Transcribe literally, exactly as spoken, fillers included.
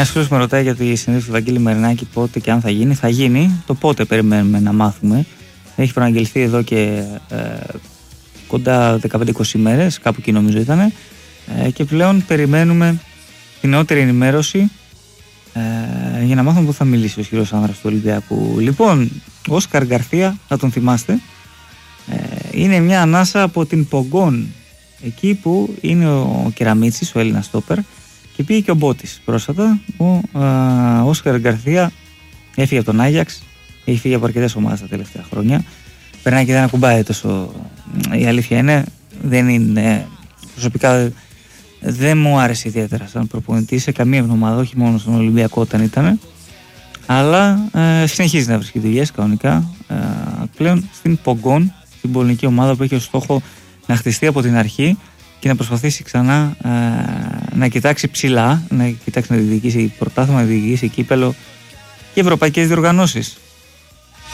Ένας φίλος με ρωτάει για τη συνέντευξη του Βαγγέλη Μερινάκη πότε και αν θα γίνει. Θα γίνει, το πότε περιμένουμε να μάθουμε. Έχει προαγγελθεί εδώ και ε, κοντά δεκαπέντε είκοσι μέρες, κάπου εκεί νομίζω ήταν. Ε, και πλέον περιμένουμε την νεότερη ενημέρωση ε, για να μάθουμε πού θα μιλήσει ο ισχυρός άνδρας του Ολυμπιακού. Λοιπόν, ο Όσκαρ Γκαρθία, θα τον θυμάστε, ε, είναι μια ανάσα από την Πογκόν, εκεί που είναι ο Κεραμίτσης, ο Έλληνας στόπερ, και πήγε και ο Μπότης πρόσφατα. Ο Όσκαρ Γκαρθία έφυγε από τον Άγιαξ, έχει φύγει από αρκετές ομάδες τα τελευταία χρόνια. Περνάει και δεν ακουμπάει τόσο. Η αλήθεια είναι, δεν είναι. Προσωπικά δεν μου άρεσε ιδιαίτερα σαν προπονητή σε καμία εβδομάδα, όχι μόνο στον Ολυμπιακό όταν ήταν. Αλλά ε, συνεχίζει να βρίσκει δουλειές κανονικά ε, πλέον στην Πογκόν, στην πολωνική ομάδα που έχει ως στόχο να χτιστεί από την αρχή και να προσπαθήσει ξανά ε, να κοιτάξει ψηλά, να κοιτάξει να διεκδικήσει πρωτάθλημα, να διεκδικήσει κύπελο και ευρωπαϊκές διοργανώσεις.